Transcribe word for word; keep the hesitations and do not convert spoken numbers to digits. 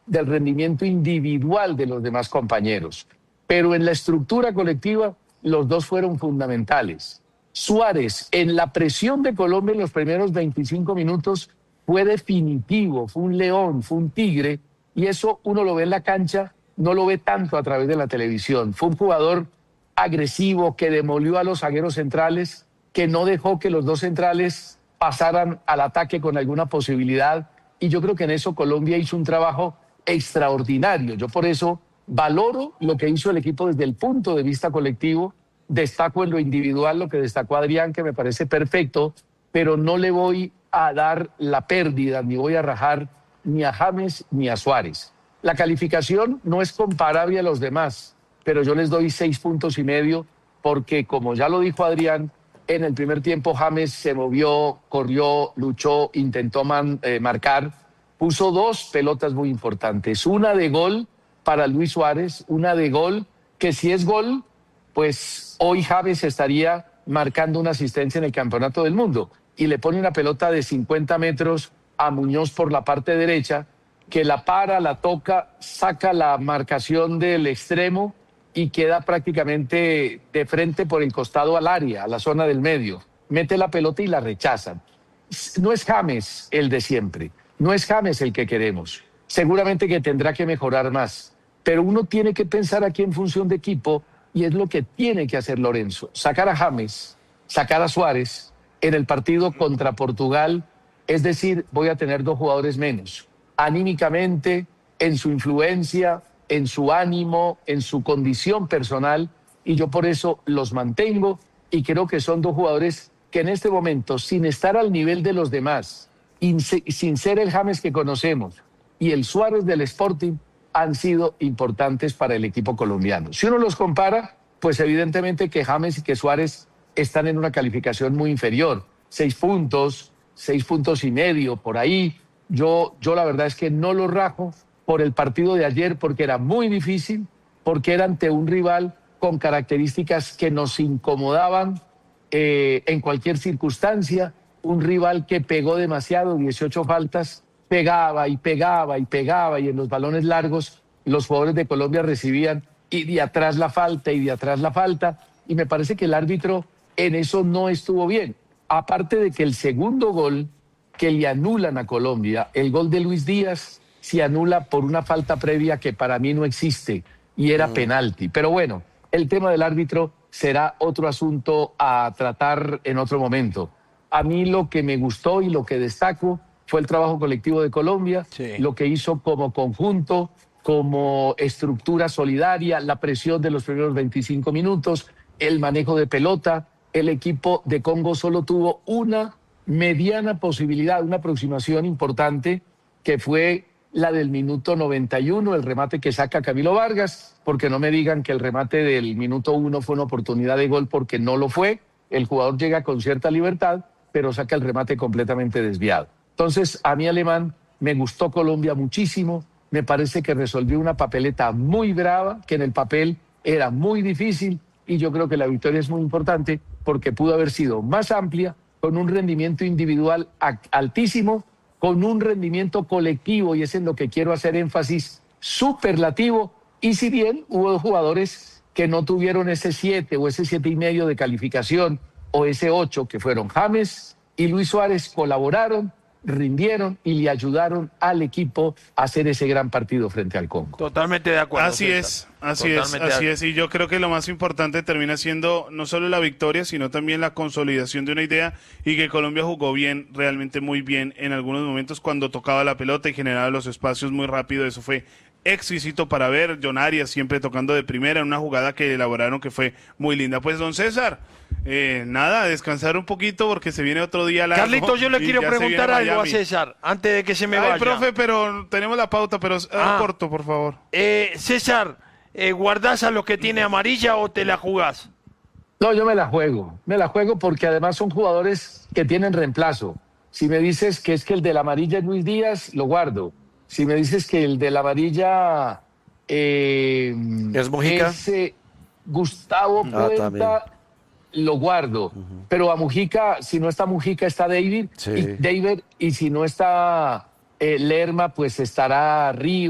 del rendimiento individual de los demás compañeros. Pero en la estructura colectiva, los dos fueron fundamentales. Suárez, en la presión de Colombia en los primeros veinticinco minutos, fue definitivo, fue un león, fue un tigre, y eso uno lo ve en la cancha, no lo ve tanto a través de la televisión. Fue un jugador agresivo que demolió a los zagueros centrales, que no dejó que los dos centrales pasaran al ataque con alguna posibilidad, y yo creo que en eso Colombia hizo un trabajo extraordinario. Yo por eso valoro lo que hizo el equipo desde el punto de vista colectivo, destaco en lo individual lo que destacó Adrián, que me parece perfecto, pero no le voy a dar la pérdida, ni voy a rajar ni a James ni a Suárez. La calificación no es comparable a los demás, pero yo les doy seis puntos y medio, porque como ya lo dijo Adrián, en el primer tiempo James se movió, corrió, luchó, intentó man, eh, marcar, puso dos pelotas muy importantes, una de gol para Luis Suárez, una de gol que si es gol, pues hoy James estaría marcando una asistencia en el Campeonato del Mundo, y le pone una pelota de cincuenta metros a Muñoz por la parte derecha, que la para, la toca, saca la marcación del extremo y queda prácticamente de frente por el costado al área, a la zona del medio. Mete la pelota y la rechazan. No es James el de siempre, no es James el que queremos. Seguramente que tendrá que mejorar más, pero uno tiene que pensar aquí en función de equipo, y es lo que tiene que hacer Lorenzo. Sacar a James, sacar a Suárez en el partido contra Portugal, es decir, voy a tener dos jugadores menos. Anímicamente, en su influencia, en su ánimo, en su condición personal, y yo por eso los mantengo, y creo que son dos jugadores que en este momento, sin estar al nivel de los demás, sin ser el James que conocemos y el Suárez del Sporting, han sido importantes para el equipo colombiano. Si uno los compara, pues evidentemente que James y que Suárez están en una calificación muy inferior, seis puntos, seis puntos y medio, por ahí. Yo, yo la verdad es que no lo rajo por el partido de ayer, porque era muy difícil, porque era ante un rival con características que nos incomodaban eh, en cualquier circunstancia, un rival que pegó demasiado, dieciocho faltas, pegaba y pegaba y pegaba, y en los balones largos los jugadores de Colombia recibían y de atrás la falta y de atrás la falta, y me parece que el árbitro en eso no estuvo bien. Aparte de que el segundo gol que le anulan a Colombia, el gol de Luis Díaz, se anula por una falta previa que para mí no existe y era mm. penalti. Pero bueno, el tema del árbitro será otro asunto a tratar en otro momento. A mí lo que me gustó y lo que destaco fue el trabajo colectivo de Colombia, sí. Lo que hizo como conjunto, como estructura solidaria, la presión de los primeros veinticinco minutos, el manejo de pelota. El equipo de Congo solo tuvo una mediana posibilidad, una aproximación importante, que fue la del minuto noventa y uno, el remate que saca Camilo Vargas, porque no me digan que el remate del minuto uno fue una oportunidad de gol, porque no lo fue. El jugador llega con cierta libertad, pero saca el remate completamente desviado. Entonces, a mí, Alemán, me gustó Colombia muchísimo, me parece que resolvió una papeleta muy brava, que en el papel era muy difícil, y yo creo que la victoria es muy importante porque pudo haber sido más amplia, con un rendimiento individual altísimo, con un rendimiento colectivo, y es en lo que quiero hacer énfasis, superlativo, y si bien hubo jugadores que no tuvieron ese siete o ese siete y medio de calificación, o ese ocho, que fueron James y Luis Suárez, colaboraron, rindieron y le ayudaron al equipo a hacer ese gran partido frente al Congo. Totalmente de acuerdo. Así César. es, así Totalmente es, así es. Y yo creo que lo más importante termina siendo no solo la victoria, sino también la consolidación de una idea, y que Colombia jugó bien, realmente muy bien en algunos momentos cuando tocaba la pelota y generaba los espacios muy rápido. Eso fue exquisito para ver. John Arias siempre tocando de primera en una jugada que elaboraron que fue muy linda. Pues, don César, eh, nada, descansar un poquito porque se viene otro día largo. Carlito, yo le quiero preguntar algo a César antes de que se me Ay, vaya. profe, pero tenemos la pauta, pero ah, corto, por favor. Eh, César, eh, ¿guardás a los que tiene amarilla o te la jugás? No, yo me la juego, me la juego porque además son jugadores que tienen reemplazo. Si me dices que es que el de la amarilla es Luis Díaz, lo guardo. Si me dices que el de la amarilla eh, ¿Es Mujica? es eh, Gustavo Ah, Puerta, lo guardo. Uh-huh. Pero a Mujica, si no está Mujica, está David. Sí. Y, David, y si no está eh, Lerma, pues estará Río.